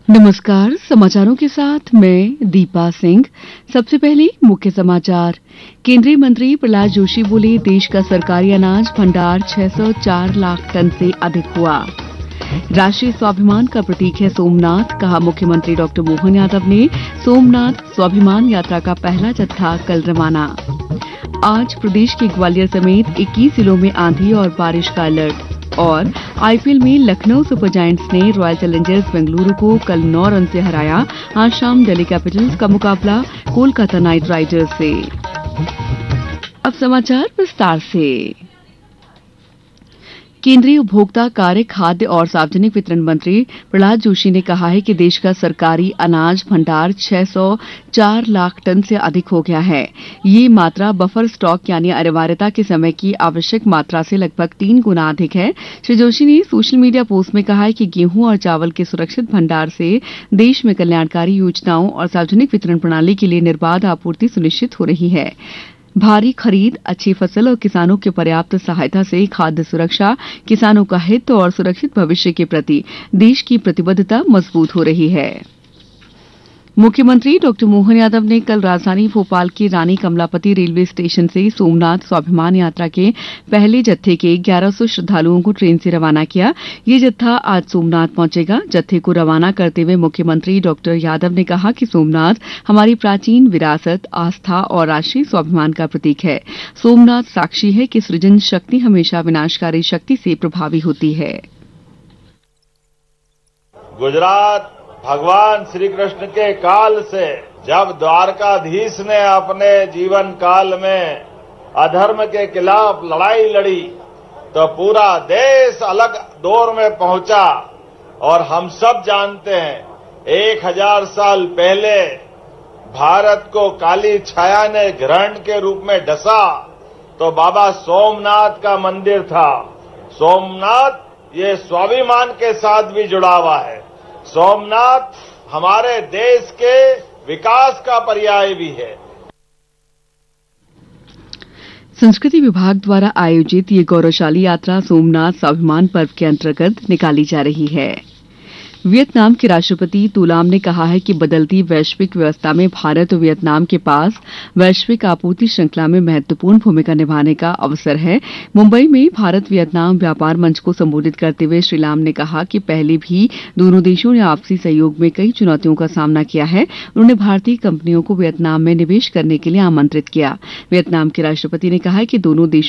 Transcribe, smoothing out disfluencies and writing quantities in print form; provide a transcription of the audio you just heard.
नमस्कार। समाचारों के साथ मैं दीपा सिंह। सबसे पहले मुख्य समाचार। केंद्रीय मंत्री प्रहलाद जोशी बोले, देश का सरकारी अनाज भंडार 604 लाख टन से अधिक हुआ। राष्ट्रीय स्वाभिमान का प्रतीक है सोमनाथ, कहा मुख्यमंत्री डॉ मोहन यादव ने। सोमनाथ स्वाभिमान यात्रा का पहला जत्था कल रवाना। आज प्रदेश के ग्वालियर समेत 21 जिलों में आंधी और बारिश का अलर्ट। और आईपीएल में लखनऊ सुपर जायंट्स ने रॉयल चैलेंजर्स बेंगलुरु को कल 9 रन से हराया। आज शाम दिल्ली कैपिटल्स का मुकाबला कोलकाता नाइट राइडर्स से। अब समाचार विस्तार से। केंद्रीय उपभोक्ता कार्य, खाद्य और सार्वजनिक वितरण मंत्री प्रहलाद जोशी ने कहा है कि देश का सरकारी अनाज भंडार 604 लाख टन से अधिक हो गया है। ये मात्रा बफर स्टॉक यानी अनिवार्यता के समय की आवश्यक मात्रा से लगभग 3 गुना अधिक है। श्री जोशी ने सोशल मीडिया पोस्ट में कहा है कि गेहूं और चावल के सुरक्षित भंडार से देश में कल्याणकारी योजनाओं और सार्वजनिक वितरण प्रणाली के लिए निर्बाध आपूर्ति सुनिश्चित हो रही है। भारी खरीद, अच्छी फसल और किसानों की पर्याप्त सहायता से खाद्य सुरक्षा, किसानों का हित और सुरक्षित भविष्य के प्रति देश की प्रतिबद्धता मजबूत हो रही है। मुख्यमंत्री डॉ मोहन यादव ने कल राजधानी भोपाल के रानी कमलापति रेलवे स्टेशन से सोमनाथ स्वाभिमान यात्रा के पहले जत्थे के 1100 श्रद्धालुओं को ट्रेन से रवाना किया। ये जत्था आज सोमनाथ पहुंचेगा। जत्थे को रवाना करते हुए मुख्यमंत्री डॉ यादव ने कहा कि सोमनाथ हमारी प्राचीन विरासत, आस्था और राष्ट्रीय स्वाभिमान का प्रतीक है। सोमनाथ साक्षी है कि सृजन शक्ति हमेशा विनाशकारी शक्ति से प्रभावी होती है। गुजरात भगवान श्री कृष्ण के काल से जब द्वारकाधीश ने अपने जीवन काल में अधर्म के खिलाफ लड़ाई लड़ी तो पूरा देश अलग दौर में पहुंचा। और हम सब जानते हैं 1000 साल पहले भारत को काली छाया ने ग्रहण के रूप में डसा तो बाबा सोमनाथ का मंदिर था। सोमनाथ ये स्वाभिमान के साथ भी जुड़ा हुआ है। सोमनाथ हमारे देश के विकास का पर्याय भी है। संस्कृति विभाग द्वारा आयोजित ये गौरवशाली यात्रा सोमनाथ स्वाभिमान पर्व के अंतर्गत निकाली जा रही है। वियतनाम के राष्ट्रपति तुलाम ने कहा है कि बदलती वैश्विक व्यवस्था में भारत और वियतनाम के पास वैश्विक आपूर्ति श्रृंखला में महत्वपूर्ण भूमिका निभाने का अवसर है। मुंबई में भारत वियतनाम व्यापार मंच को संबोधित करते हुए श्री लाम ने कहा कि पहले भी दोनों देशों ने आपसी सहयोग में कई चुनौतियों का सामना किया है। उन्होंने भारतीय कंपनियों को वियतनाम में निवेश करने के लिए आमंत्रित किया। वियतनाम के राष्ट्रपति ने कहा कि दोनों देशों